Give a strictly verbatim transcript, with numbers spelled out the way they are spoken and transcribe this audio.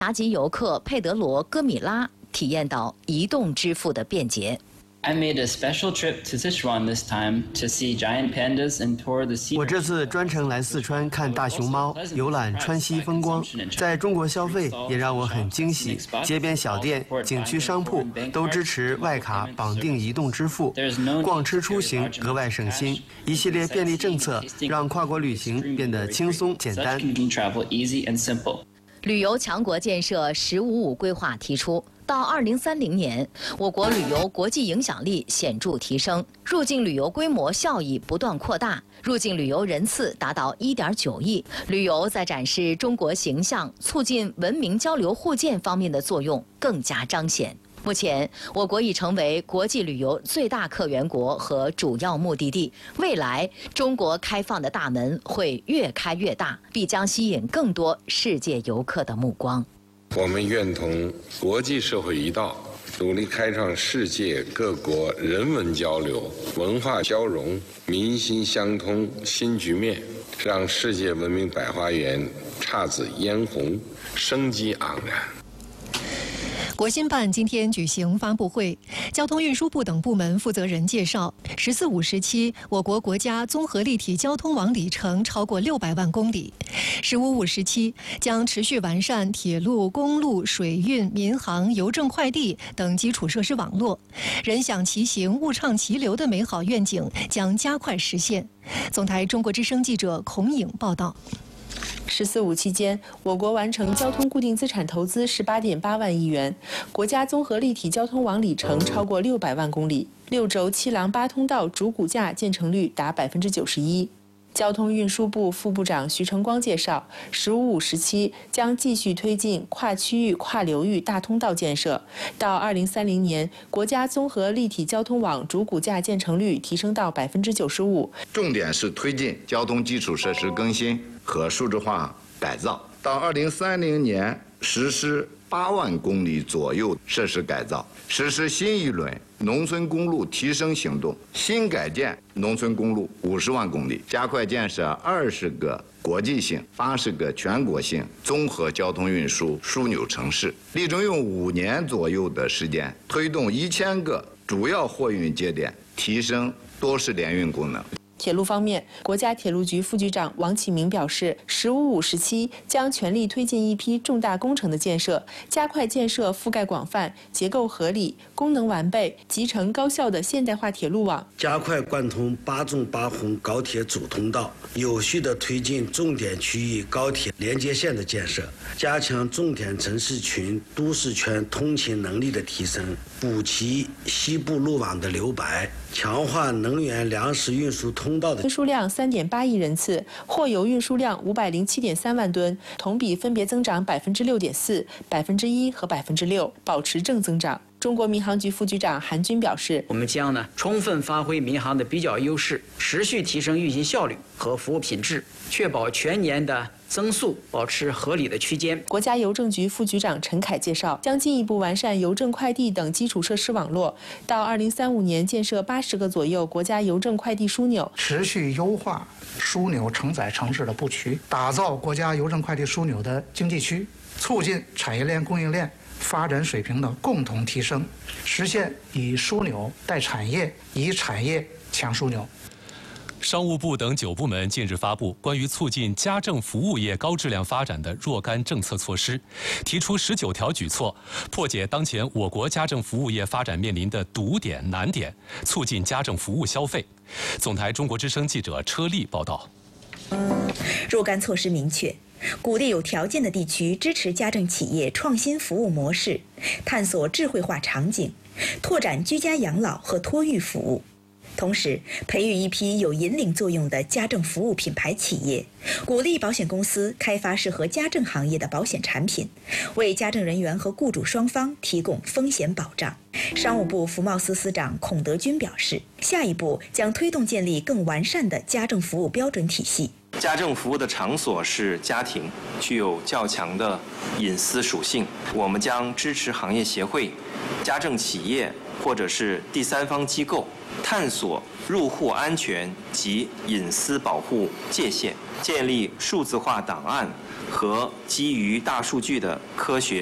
达吉游客佩德罗·戈米拉体验到移动支付的便捷。 I made a special trip to Sichuan this time to see giant pandas and tour the sea. 我这次专程来四川看大熊猫，游览川西风光。在中国消费也让我很惊喜，街边小店、景区商铺都支持外卡绑定移动支付，逛吃出行格外省心。一系列便利政策让跨国旅行变得轻松简单。 旅游强国建设“十五五”规划提出。 到二零三零年，我国旅游国际影响力显著提升，入境旅游规模效益不断扩大，入境旅游人次达到一点九亿。旅游在展示中国形象、促进文明交流互鉴方面的作用更加彰显。目前，我国已成为国际旅游最大客源国和主要目的地。未来，中国开放的大门会越开越大，必将吸引更多世界游客的目光。 我们愿同国际社会一道，努力开创世界各国人文交流、文化交融、民心相通新局面，让世界文明百花园姹紫嫣红，生机盎然。 国新办今天举行发布会，交通运输部等部门负责人介绍，“十四五”时期，我国国家综合立体交通网里程超过六百万公里；“十五五”时期将持续完善铁路、公路、水运、民航、邮政快递等基础设施网络，人享其行、物畅其流的美好愿景将加快实现。总台中国之声记者孔颖报道。 十四五期间，我国完成交通固定资产投资十八点八万亿元，国家综合立体交通网里程超过六百万公里，六轴七廊八通道主骨架建成率达百分之九十一。交通运输部副部长徐成光介绍，“十五五”时期将继续推进跨区域、跨流域大通道建设，到二零三零年，国家综合立体交通网主骨架建成率提升到百分之九十五。 重点是推进交通基础设施更新和数字化改造，到二零三零年实施八万公里左右设施改造，实施新一轮农村公路提升行动，新改建农村公路五十万公里，加快建设二十个国际性、八十个全国性综合交通运输枢纽城市，力争用五年左右的时间，推动一千个主要货运节点提升多式联运功能。 铁路方面，国家铁路局副局长王启明表示，“十五五”时期将全力推进一批重大工程的建设，加快建设覆盖广泛、结构合理、功能完备、集成高效的现代化铁路网， 加快贯通八纵八横高铁主通道，有序地推进重点区域高铁连接线的建设，加强重点城市群、都市圈通勤能力的提升，补齐西部路网的留白，强化能源粮食运输通。 运输量三点八亿人次，货邮运输量五百零七点三万吨，同比分别增长百分之六点四、百分之一和百分之六，保持正增长。中国民航局副局长韩军表示， 我们将呢充分发挥民航的比较优势，持续提升运行效率和服务品质，确保全年的增速保持合理的区间。 国家邮政局副局长陈凯介绍，将进一步完善邮政快递等基础设施网络，到二零三五年建设八十个左右国家邮政快递枢纽， 持续优化枢纽承载城市的布局，打造国家邮政快递枢纽的经济区，促进产业链供应链发展水平的共同提升，实现以枢纽带产业，以产业抢枢纽。 商务部等九部门近日发布关于促进家政服务业高质量发展的若干政策措施，提出十九条举措，破解当前我国家政服务业发展面临的堵点难点，促进家政服务消费。总台中国之声记者车丽报道。 若干措施明确，鼓励有条件的地区支持家政企业创新服务模式，探索智慧化场景，拓展居家养老和托育服务。同时，培育一批有引领作用的家政服务品牌企业，鼓励保险公司开发适合家政行业的保险产品，为家政人员和雇主双方提供风险保障。商务部服贸司司长孔德军表示，下一步将推动建立更完善的家政服务标准体系。 家政服务的场所是家庭，具有较强的隐私属性。我们将支持行业协会、家政企业或者是第三方机构探索入户安全及隐私保护界限，建立数字化档案和基于大数据的科学